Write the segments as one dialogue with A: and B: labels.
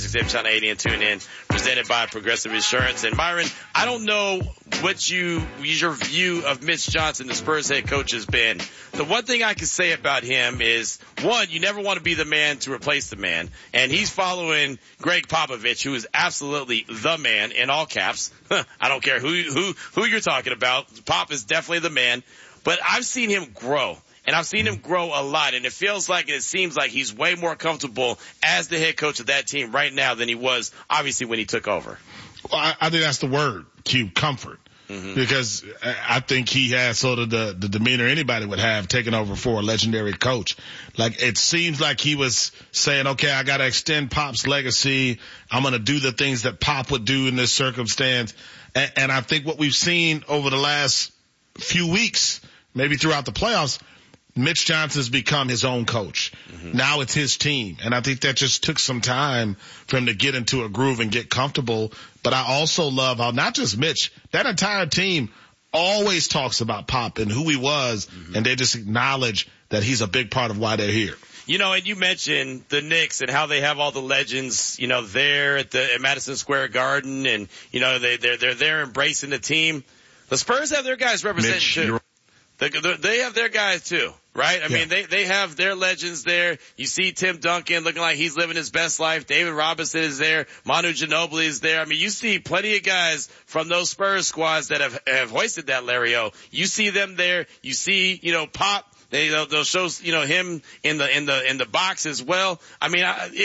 A: XM Channel 80 and tune in, presented by Progressive Insurance. And Byron, I don't know what your view of Mitch Johnson, the Spurs head coach, has been. The one thing I can say about him is, one, you never want to be the man to replace the man. And he's following Greg Popovich, who is absolutely the man in all caps. I don't care who you're talking about. Pop is definitely the man. But I've seen him grow. And I've seen him grow a lot, and it feels like and it seems like he's way more comfortable as the head coach of that team right now than he was, obviously, when he took over.
B: Well, I think that's the word, Q, comfort. Mm-hmm. Because I think he has sort of the demeanor anybody would have taking over for a legendary coach. Like, it seems like he was saying, okay, I got to extend Pop's legacy. I'm going to do the things that Pop would do in this circumstance. And I think what we've seen over the last few weeks, maybe throughout the playoffs, Mitch Johnson's become his own coach. Mm-hmm. Now it's his team. And I think that just took some time for him to get into a groove and get comfortable. But I also love how not just Mitch, that entire team always talks about Pop and who he was. Mm-hmm. And they just acknowledge that he's a big part of why they're here.
A: You know, and you mentioned the Knicks and how they have all the legends, you know, there at Madison Square Garden, and, you know, they're there embracing the team. The Spurs have their guys representing too. They have their guys too, right? I mean, they have their legends there. You see Tim Duncan looking like he's living his best life. David Robinson is there. Manu Ginobili is there. I mean, you see plenty of guys from those Spurs squads that have hoisted that Larry O. You see them there. You see, you know, Pop. They'll show, you know, him in the box as well. I mean,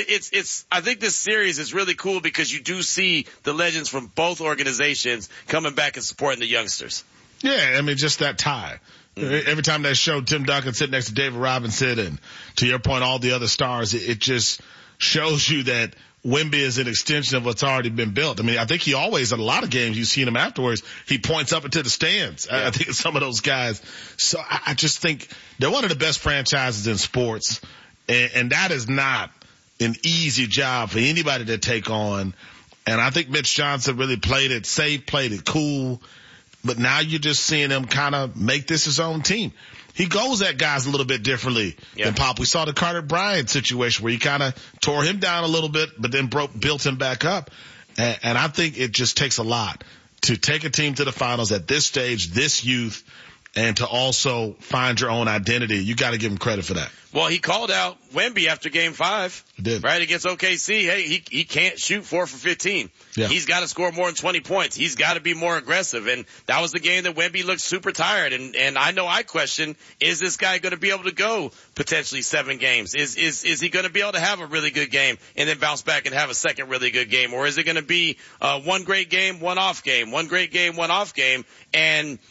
A: I think this series is really cool because you do see the legends from both organizations coming back and supporting the youngsters.
B: Yeah, I mean, just that tie. Mm-hmm. Every time they show Tim Duncan sitting next to David Robinson and, to your point, all the other stars, it just shows you that Wemby is an extension of what's already been built. I mean, I think he always, in a lot of games, you've seen him afterwards, he points up into the stands. Yeah. I think it's some of those guys. So I just think they're one of the best franchises in sports, and that is not an easy job for anybody to take on. And I think Mitch Johnson really played it safe, played it cool. But now you're just seeing him kind of make this his own team. He goes at guys a little bit differently than Pop. We saw the Carter Bryant situation where he kind of tore him down a little bit, but then built him back up. And I think it just takes a lot to take a team to the finals at this stage, this youth, and to also find your own identity. You got to give him credit for that.
A: Well, he called out Wemby after Game 5, right, against OKC. Hey, he can't shoot 4 for 15. Yeah. He's got to score more than 20 points. He's got to be more aggressive. And that was the game that Wemby looked super tired. And I know I question, is this guy going to be able to go potentially 7 games? Is he going to be able to have a really good game and then bounce back and have a second really good game? Or is it going to be one great game, one off game, one great game, one off game? And